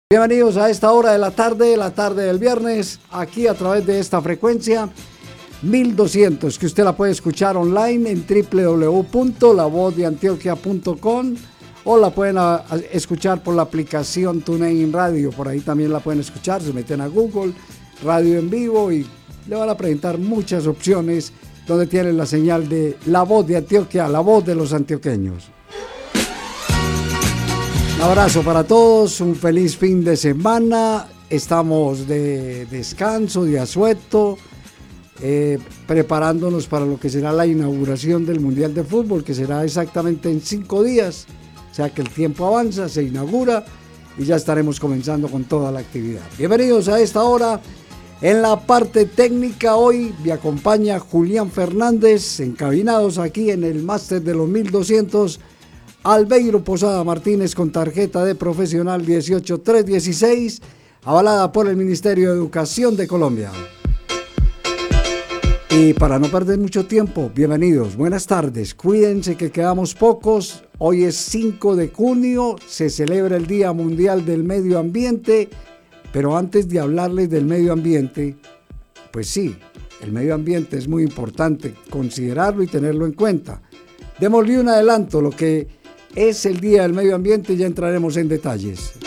Bienvenidos a esta hora de la tarde del viernes, aquí a través de esta frecuencia 1200, que usted la puede escuchar online en www.lavozdeantioquia.com o la pueden escuchar por la aplicación TuneIn Radio. Por ahí también la pueden escuchar, se meten a Google, radio en vivo, y le van a presentar muchas opciones donde tienen la señal de La Voz de Antioquia, la voz de los antioqueños. Un abrazo para todos, un feliz fin de semana. Estamos de descanso, de asueto, preparándonos para lo que será la inauguración del Mundial de Fútbol, que será exactamente en 5 días. O sea que el tiempo avanza, se inaugura y ya estaremos comenzando con toda la actividad. Bienvenidos a esta hora. En la parte técnica hoy me acompaña Julián Fernández, encabinados aquí en el máster de los 1200. Albeiro Posada Martínez con tarjeta de profesional 18316, avalada por el Ministerio de Educación de Colombia. Y para no perder mucho tiempo, bienvenidos, buenas tardes, cuídense que quedamos pocos. Hoy es 5 de junio, se celebra el Día Mundial del Medio Ambiente, pero antes de hablarles del medio ambiente, pues sí, el medio ambiente es muy importante considerarlo y tenerlo en cuenta. Démosle un adelanto, lo que es el Día del Medio Ambiente, ya entraremos en detalles.